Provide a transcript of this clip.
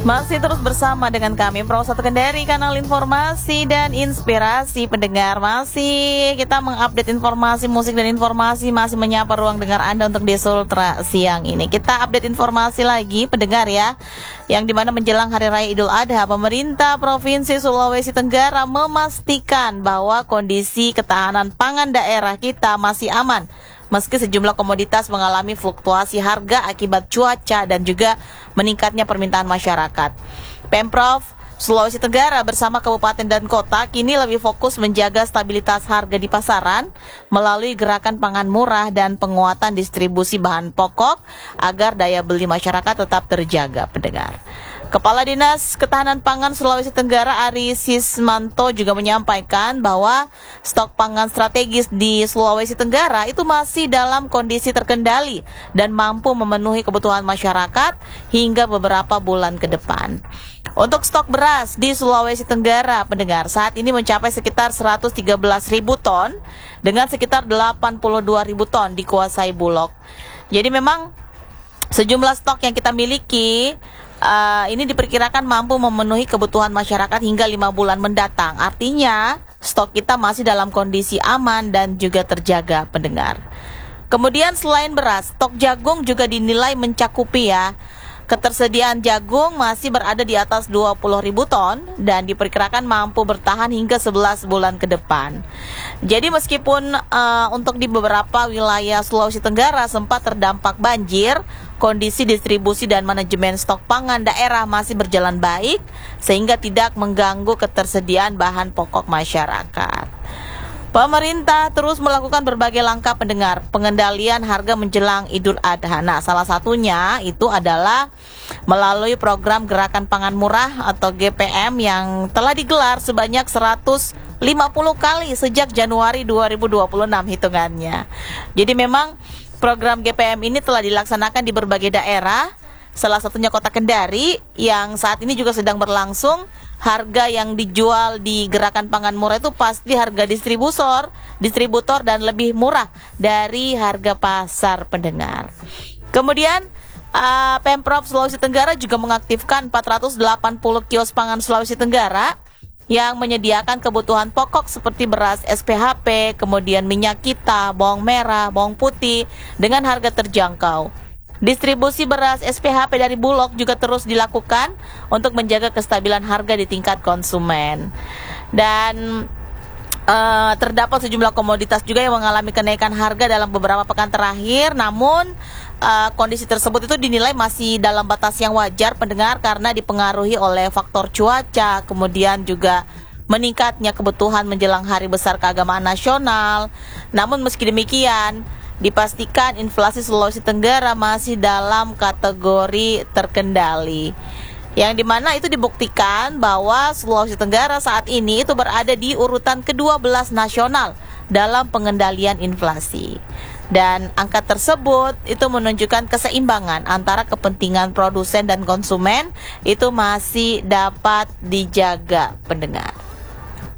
Masih terus bersama dengan kami Pro 1 Kendari, kanal informasi dan inspirasi pendengar. Masih kita mengupdate informasi musik dan informasi, masih menyapa ruang dengar Anda untuk di Sultra siang ini. Kita update informasi lagi pendengar ya, yang dimana menjelang Hari Raya Idul Adha, pemerintah Provinsi Sulawesi Tenggara memastikan bahwa kondisi ketahanan pangan daerah kita masih aman, meski sejumlah komoditas mengalami fluktuasi harga akibat cuaca dan juga meningkatnya permintaan masyarakat. Pemprov Sulawesi Tenggara bersama kabupaten dan kota kini lebih fokus menjaga stabilitas harga di pasaran melalui gerakan pangan murah dan penguatan distribusi bahan pokok agar daya beli masyarakat tetap terjaga, pendengar. Kepala Dinas Ketahanan Pangan Sulawesi Tenggara Ari Sismanto juga menyampaikan bahwa stok pangan strategis di Sulawesi Tenggara itu masih dalam kondisi terkendali dan mampu memenuhi kebutuhan masyarakat hingga beberapa bulan ke depan. Untuk stok beras di Sulawesi Tenggara, pendengar, saat ini mencapai sekitar 113.000 ton dengan sekitar 82.000 ton dikuasai Bulog. Jadi memang sejumlah stok yang kita miliki ini diperkirakan mampu memenuhi kebutuhan masyarakat hingga 5 bulan mendatang. Artinya stok kita masih dalam kondisi aman dan juga terjaga, pendengar. Kemudian selain beras, stok jagung juga dinilai mencakupi ya. Ketersediaan jagung masih berada di atas 20.000 ton dan diperkirakan mampu bertahan hingga 11 bulan ke depan. Jadi meskipun untuk di beberapa wilayah Sulawesi Tenggara sempat terdampak banjir, kondisi distribusi dan manajemen stok pangan daerah masih berjalan baik sehingga tidak mengganggu ketersediaan bahan pokok masyarakat. Pemerintah terus melakukan berbagai langkah, pendengar, pengendalian harga menjelang Idul Adha. Nah, salah satunya itu adalah melalui program Gerakan Pangan Murah atau GPM yang telah digelar sebanyak 150 kali sejak Januari 2026 hitungannya. Jadi memang program GPM ini telah dilaksanakan di berbagai daerah, salah satunya Kota Kendari yang saat ini juga sedang berlangsung. Harga yang dijual di Gerakan Pangan Murah itu pasti harga distributor dan lebih murah dari harga pasar, pendengar. Kemudian Pemprov Sulawesi Tenggara juga mengaktifkan 480 kios pangan Sulawesi Tenggara yang menyediakan kebutuhan pokok seperti beras SPHP, kemudian minyak kita, bawang merah, bawang putih dengan harga terjangkau. Distribusi beras SPHP dari Bulog juga terus dilakukan untuk menjaga kestabilan harga di tingkat konsumen. Dan terdapat sejumlah komoditas juga yang mengalami kenaikan harga dalam beberapa pekan terakhir. Namun kondisi tersebut itu dinilai masih dalam batas yang wajar, pendengar, karena dipengaruhi oleh faktor cuaca, kemudian juga meningkatnya kebutuhan menjelang hari besar keagamaan nasional. Namun meski demikian, dipastikan inflasi Sulawesi Tenggara masih dalam kategori terkendali, yang dimana itu dibuktikan bahwa Sulawesi Tenggara saat ini itu berada di urutan ke-12 nasional dalam pengendalian inflasi. Dan angka tersebut itu menunjukkan keseimbangan antara kepentingan produsen dan konsumen itu masih dapat dijaga, pendengar.